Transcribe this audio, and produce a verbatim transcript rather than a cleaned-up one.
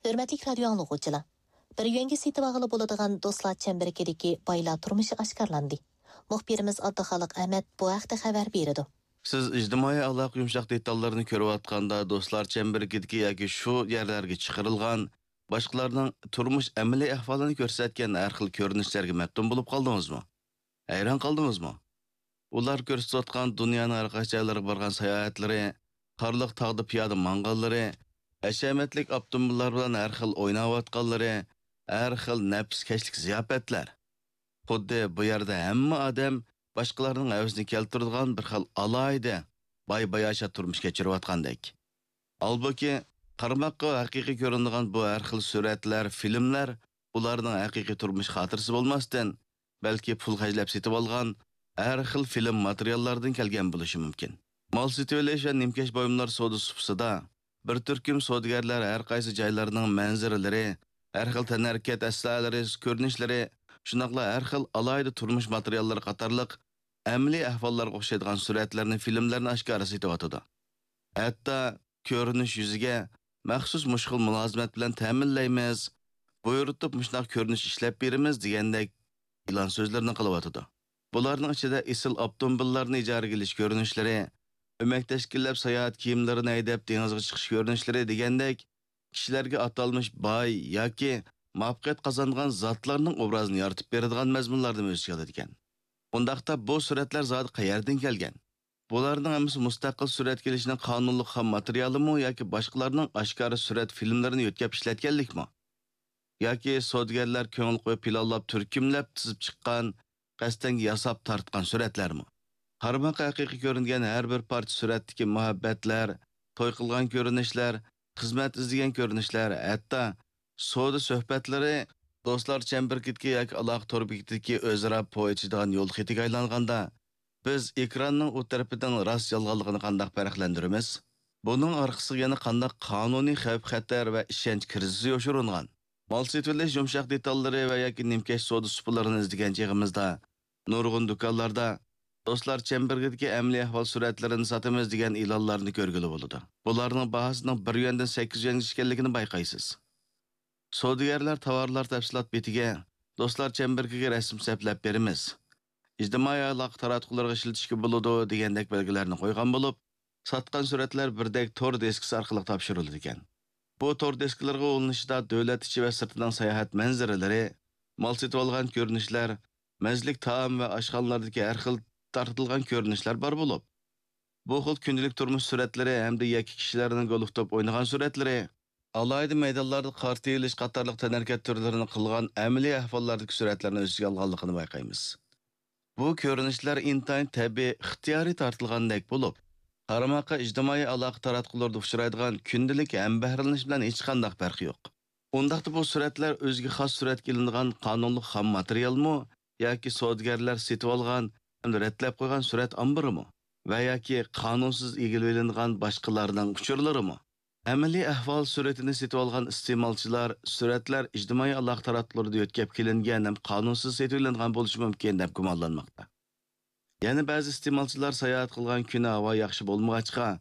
Hürmetlik radyo anlıqçılar. Bir yönge seti bağlı buladigan dostlar çemberkedeki baylar turmuşu aşkarlandı. Muhbirimiz Abduxaliq Ahmet bu haqda xabar berdi. Siz ijtimoiy aloqa yumshoq detallarni ko'rayotganda do'stlar chamberigidagi yoki shu yerlarga chiqarilgan boshqalarning turmush amaliy ahvolini ko'rsatgan har xil ko'rinishlarga maftun bo'lib qoldingizmi? Hayron qoldingizmi? Ular ko'rsatayotgan dunyoning har qaysi joylariga borgan sayohatlari, qorliq tog'da piyoda manganlari, hashamatlik avtomobillar bilan har xil o'ynayotganlari, har xil nafskashlik ziyofatlar. Xuddi bu yerda hamma odam boshqalarning avzini keltiradigan bir xil alayda bay-bayasha turmush kechirayotgandek. Albuki qarmoqqa haqiqiy ko'rinadigan bu har xil suratlar, filmlar ularning haqiqiy turmush xotirasi bo'lmasdan, balki pul xajlab setib olgan har xil film materiallardan kelgan bo'lishi mumkin. Mol setib olish va nimkash buyumlar savdo supsida bir turkum savdogarlar har qaysi joylarning manzaralari, har xil tanarkat aslalari, ko'rinishlari, shunaqla har xil alayda turmush materiallari qatorliq amaliy ahvollarga o'xshaydigan suratlarni, filmlarni oshkora setyotidi. Hatto ko'rinish yuziga maxsus mushkil mulozimat bilan ta'minlaymiz, buyurtib mushnaq ko'rinish ishlab beramiz degandek e'lon so'zlarni qilyotidi. Bularning ichida isil avtomobillarni ijaraga olish ko'rinishlari, o'mak tashkillab sayohat kiyimlarini haydab dengizga chiqish ko'rinishlari degandek kishilarga atalmish boy yoki muvaffaqiyat qozongan zotlarning obrazini yaratib beradigan mazmunlarni o'z ichiga oladi ekan. Undaqda bu suratlar zodi qayerdan kelgan? Bularning hammasi mustaqil surat kelishning qonunli ham materialimi yoki boshqalarning oshkora surat filmlarini yo'tkab ishlatganlikmi? Yoki savdogarlar ko'ngil qo'yib planlab, turkumlab tizib chiqqan, qasddan yasab tartgan suratlarmi? Qarmoq haqiqiy ko'ringan har bir parcha suratdagi muhabbatlar, to'y qilgan ko'rinishlar, xizmat izlagan ko'rinishlar, hatto savdo suhbatlari do'stlar chamberkitga yoki aloqa torbikidagi o'zaro po'yichidan yo'l xetiga aylanganda biz ekranning u tarafidan rost yolg'onligini qanday farqlantiramiz? Buning orqasiga yana qanday qonuniy xavf-xatar va ishonch krizisi yoshirilgan? Mol setilish yumshoq detallari va yoki nimkash savdo supalarini izlagan chig'imizda nurg'un do'konlarda do'stlar chamberkitga amaliy ahvol suratlarini sotamiz degan e'lonlarni ko'rgili bo'ladi. Bularning bahosining bir yuandan sakkiz yuanga ekanligini bayqaysiz. Savdogarlar tovarlar tafsilot betiga do'stlar chamberkiga rasm saplab beramiz. Ijtimoiy aloqa taratqularga ishlatishga bo'ladi degandek belgilarni qo'ygan bo'lib, sotgan suratlar birdek tor deskisi orqali topshirildi ekan. Bu tor deskilarga ulanishda davlat ichi va sirtidan sayohat manzaralari, mol setib olgan ko'rinishlar, mazlik taom va oshxonalardagi har xil tartilgan ko'rinishlar bor bo'lib, bu xil kundalik turmush suratlari hamda yoki kishilarning golf top o'ynagan suratlari alayda maydonlarda qarta elish qatorliq tanarkat turlarini qilgan amaliy ahvollardagi suratlarni o'z ichiga olganligini bayqaymiz. Bu ko'rinishlar intayin tabiiy, ixtiyoriy tortilgandek bo'lib, qarmoqqa ijtimoiy aloqa taratqularda uchraydigan kundalik hambahrlanish bilan hech qanday farqi yo'q. Undaqda bu suratlar o'ziga xos suratga ilingan qonunli xam materialmi yoki savdogarlar setib olgan hamda ratlab qo'ygan surat omborimi va yoki qonunsiz egilib ilingan boshqalarning uchurlarimi? Amaliy ahvol suratini setib olgan iste'molchilar suratlar ijtimoiy aloqa taratqularida yo'tkab kelingan ham qonunsiz setib ilingan bo'lishi mumkin deb gumonlanmoqda. Yana ba'zi iste'molchilar sayohat qilgan kuni havo yaxshi bo'lmag'achqa